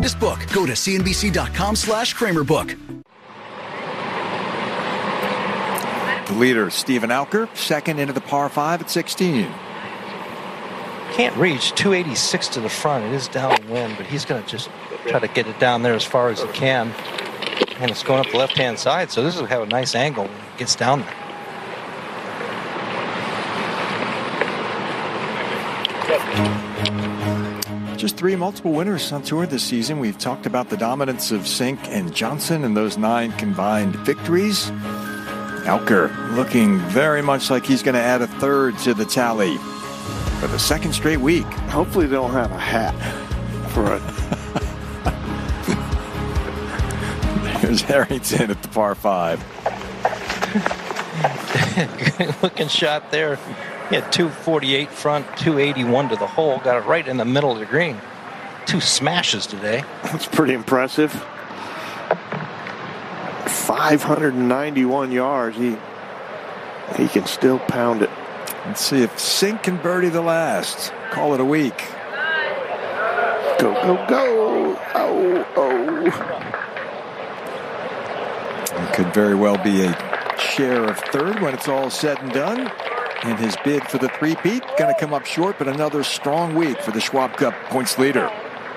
This book. Go to cnbc.com/KramerBook. The leader, Steven Alker, second into the par 5 at 16. Can't reach 286 to the front. It is downwind, but he's going to just try to get it down there as far as he can. And it's going up the left-hand side, so this will have a nice angle when it gets down there. Just 3 multiple winners on tour this season. We've talked about the dominance of Cink and Johnson and those 9 combined victories. Alker looking very much like he's going to add a third to the tally for the second straight week. Hopefully they don't have a hat for it. Here's Harrington at the par 5. Good looking shot there. He had 248 front, 281 to the hole. Got it right in the middle of the green. 2 smashes today. That's pretty impressive. 591 yards. He can still pound it. Let's see if Cink can birdie the last. Call it a week. Go, go, go. Oh, oh. It could very well be a share of third when it's all said and done. And his bid for the three-peat going to come up short, but another strong week for the Schwab Cup points leader.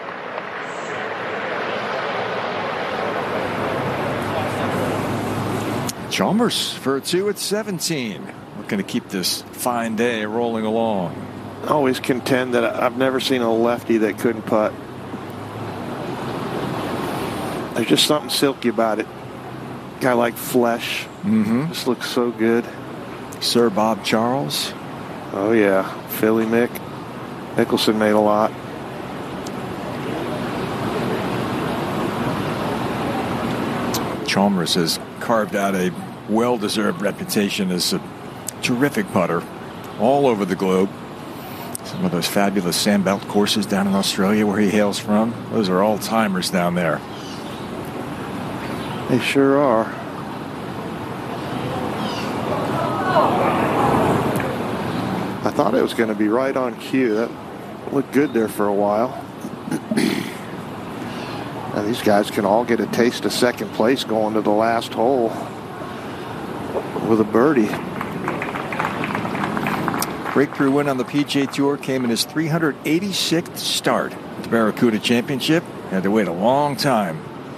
Chalmers for a 2 at 17. Looking to keep this fine day rolling along. Always contend that I've never seen a lefty that couldn't putt. There's just something silky about it. Guy like Flesh. Just looks so good. Sir Bob Charles. Oh, yeah. Philly Mick. Mickelson made a lot. Chalmers has carved out a well-deserved reputation as a terrific putter all over the globe. Some of those fabulous Sandbelt courses down in Australia where he hails from. Those are all-timers down there. They sure are. I thought it was going to be right on cue. That looked good there for a while. Now these guys can all get a taste of second place going to the last hole with a birdie. Breakthrough win on the PGA Tour came in his 386th start at the Barracuda Championship. Had to wait a long time.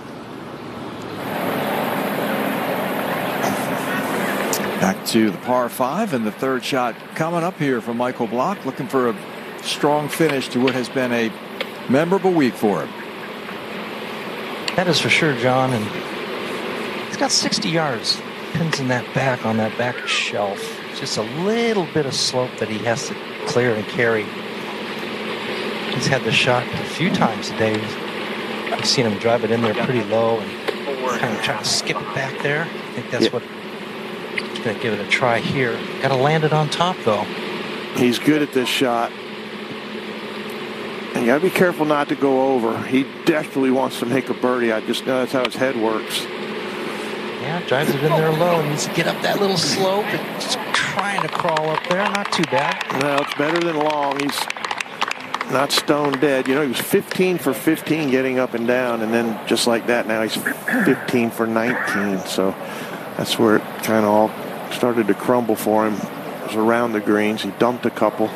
Back to the par 5 and the third shot coming up here from Michael Block, looking for a strong finish to what has been a memorable week for him. That is for sure, John. And he's got 60 yards. Pins in that back on that back shelf. Just a little bit of slope that he has to clear and carry. He's had the shot a few times today. I've seen him drive it in there pretty low and kind of try to skip it back there. I think that's what he's going to give it a try here. Got to land it on top, though. He's good at this shot. And you got to be careful not to go over. He definitely wants to make a birdie. I just know that's how his head works. Yeah, drives it in there low. Needs to get up that little slope and just trying to crawl up there. Not too bad. Well, it's better than long. He's not stone dead. You know, he was 15 for 15 getting up and down, and then just like that, now he's 15 for 19. So that's where it kind of all started to crumble for him. It was around the greens. He dumped a couple.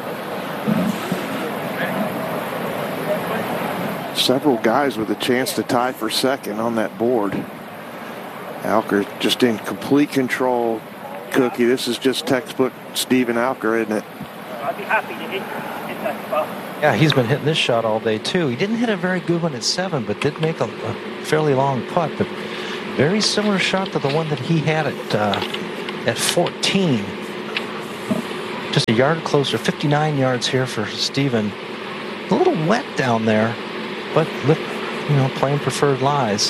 Several guys with a chance to tie for second on that board. Alker just in complete control. Cookie, this is just textbook Steven Alker, isn't it? I'd be happy to hit that spot. Yeah, he's been hitting this shot all day, too. He didn't hit a very good one at 7, but did make a fairly long putt. But very similar shot to the one that he had at 14. Just a yard closer, 59 yards here for Steven. A little wet down there, but, playing preferred lies.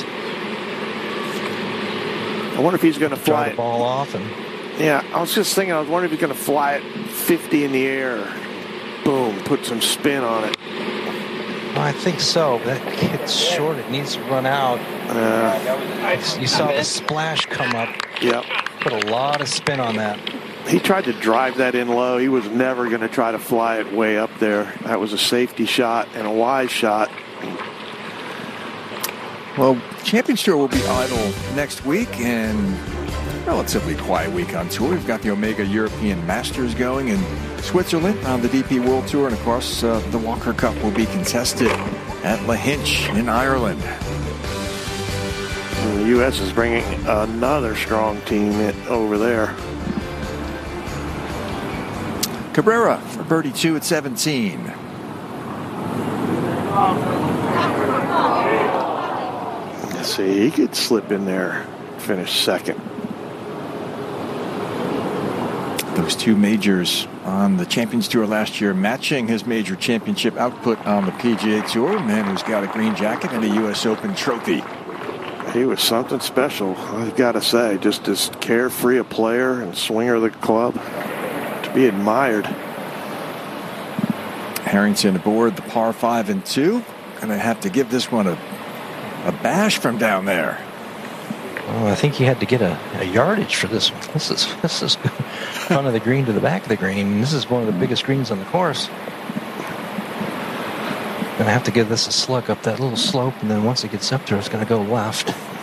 I wonder if he's going to fly the ball off. Yeah, I was just thinking, I was wondering if he's going to fly it 50 in the air. Boom, put some spin on it. Well, I think so. That hits short. It needs to run out. You saw the splash come up. Yep. Put a lot of spin on that. He tried to drive that in low. He was never going to try to fly it way up there. That was a safety shot and a wise shot. Well, Champions Tour will be idle next week, and relatively quiet week on tour. We've got the Omega European Masters going in Switzerland on the DP World Tour, and of course the Walker Cup will be contested at Lahinch in Ireland. And the U.S. is bringing another strong team over there. Cabrera for birdie 2 at 17. Let's see, he could slip in there, finish second. Those two majors on the Champions Tour last year, matching his major championship output on the PGA Tour. Man who's got a green jacket and a U.S. Open trophy. He was something special, I've got to say. Just as carefree a player and swinger of the club. To be admired. Harrington aboard the par 5 and 2. Gonna have to give this one a bash from down there. Oh, I think he had to get a yardage for this one. This is front of the green to the back of the green. This is one of the biggest greens on the course. Gonna have to give this a slug up that little slope, and then once it gets up there, it's gonna go left.